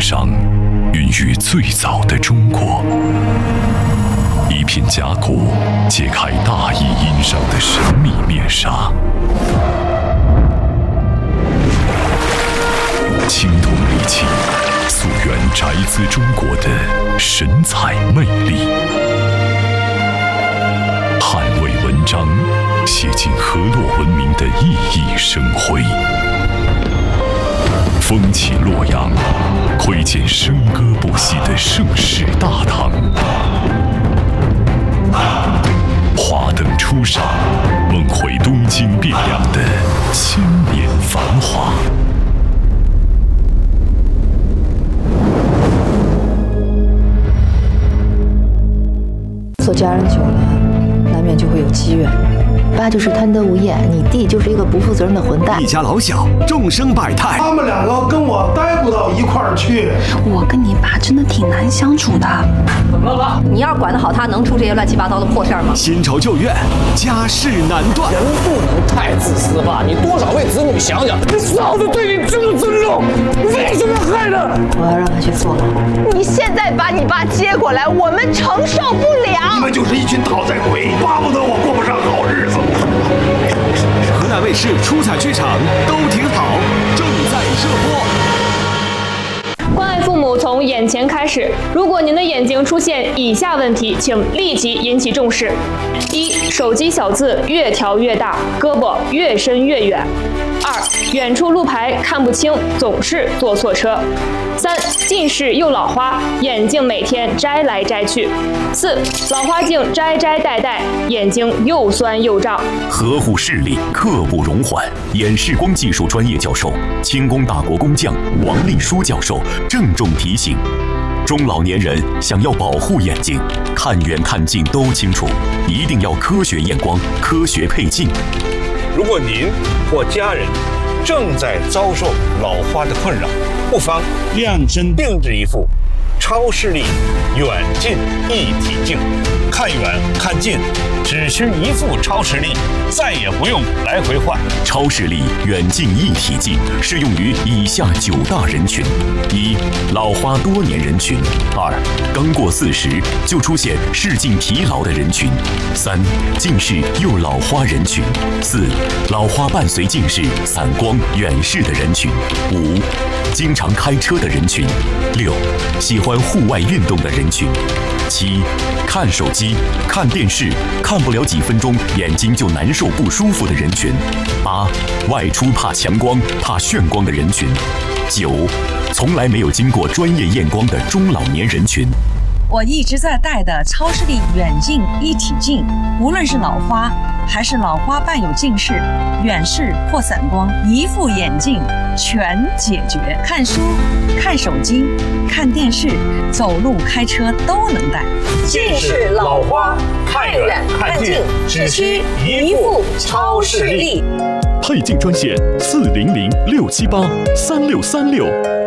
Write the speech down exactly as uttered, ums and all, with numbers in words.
上，孕育最早的中国。一片甲骨揭开大义殷商的神秘面纱。青铜礼器溯源宅兹中国的神采魅力。汉魏文章写尽河洛文明的熠熠生辉。风起洛阳，窥见笙歌不息的盛世大唐。华灯初上，梦回东京汴梁的千年繁华。 做家人久了，难免就会有积怨。 爸就是贪得无厌，你弟就是一个不负责任的混蛋。 一家老小，众生百态。 他们两个跟我待不到一块儿去。 我跟你爸真的挺难相处的。 怎么了爸？你要是管得好他，能出这些乱七八糟的破事儿吗？ 新仇旧怨，家事难断。 人不能太自私吧？你多少为子女想想。你嫂子对你这么尊重，为什么害他？ 我要让他去坐牢。 你现在把你爸接过来，我们承受不了。 你们就是一群讨债鬼，巴不得我过不上好日子。 河南卫视出彩剧场都挺好，正在热播。关爱父母从眼前开始。如果您的眼睛出现以下问题，请立即引起重视：一、手机小字越调越大，胳膊越伸越远；二、远处路牌看不清，总是坐错车；三、近视又老花，眼镜每天摘来摘去；四、老花镜摘摘戴戴，眼睛又酸又胀。 呵护视力，刻不容缓。眼视光技术专业教授、清宫大国工匠王立书教授郑重提醒：中老年人想要保护眼睛，看远看近都清楚，一定要科学验光、科学配镜。 如果您或家人正在遭受老花的困扰，不妨量身定制一副超视力远近一体镜，看远看近只需一副超视力，再也不用来回换。 超视力远近一体镜适用于以下九大人群：一、老花多年人群；二、刚过四十就出现视镜疲劳的人群；三、近视又老花人群；四、老花伴随近视、散光、远视的人群；五、经常开车的人群；六、喜欢户外运动的人群；七、看手机、看电视看不了几分钟眼睛就难受不舒服的人群；八、外出怕强光、怕眩光的人群；九、从来没有经过专业验光的中老年人群。 我一直在戴的超视力远近一体镜，无论是老花还是老花伴有近视、远视或散光，一副眼镜全解决。看书、看手机、看电视、走路、开车都能戴。 近视、老花，看远看近只需一副超视力。 配镜专线：四零零六七八三六三六。